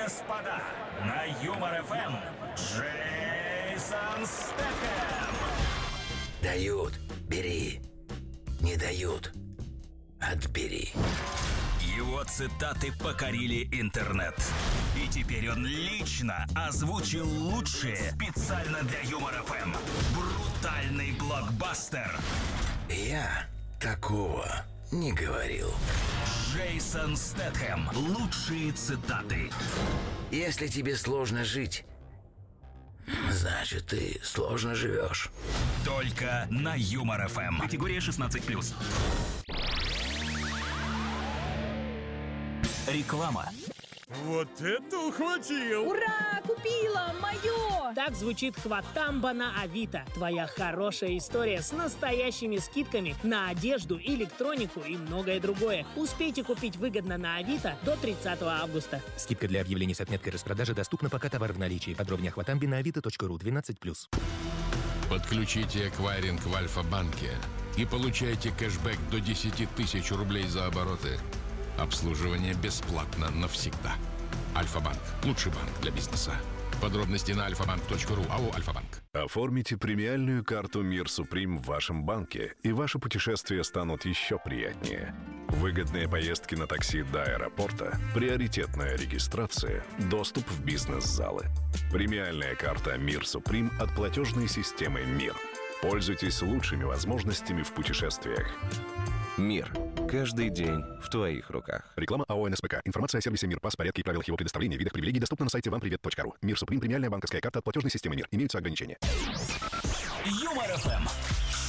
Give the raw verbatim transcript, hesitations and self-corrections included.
господа, на Юмор эф эм Джейсон Стэтхэм. Дают — бери. Не дают — отбери. Его цитаты покорили интернет. И теперь он лично озвучил лучшие специально для Юмор эф эм. Брутальный блокбастер. Я такого не говорил. Джейсон Стэтхэм. Лучшие цитаты. Если тебе сложно жить, значит, ты сложно живешь. Только на Юмор эф эм. Категория шестнадцать плюс. Реклама. Вот это ухватил! Ура! Купила! Мое! Так звучит Хватамба на Авито. Твоя хорошая история с настоящими скидками на одежду, электронику и многое другое. Успейте купить выгодно на Авито до тридцатого августа. Скидка для объявлений с отметкой распродажи доступна, пока товар в наличии. Подробнее о Хватамбе на авито точка ру. двенадцать плюс. Подключите эквайринг в Альфа-банке и получайте кэшбэк до десять тысяч рублей за обороты. Обслуживание бесплатно навсегда. Альфа-банк. Лучший банк для бизнеса. Подробности на альфа банк точка ру. АО «Альфа-банк». Оформите премиальную карту «Мир Суприм» в вашем банке, и ваши путешествия станут еще приятнее. Выгодные поездки на такси до аэропорта, приоритетная регистрация, доступ в бизнес-залы. Премиальная карта «Мир Суприм» от платежной системы «Мир». Пользуйтесь лучшими возможностями в путешествиях. Мир. Каждый день в твоих руках. Реклама АО эн эс пэ ка. Информация о сервисе «Мир», пас, порядке и правилах его предоставления, видах привилегий доступна на сайте вам привет точка ру. «Мир Суприм» — премиальная банковская карта от платежной системы «Мир». Имеются ограничения. Юмор эф эм.